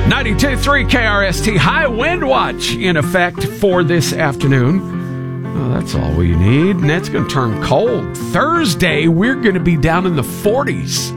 92.3 KRST, high wind watch in effect for this afternoon. Oh, that's all we need. And it's going to turn cold. Thursday, we're going to be down in the 40s.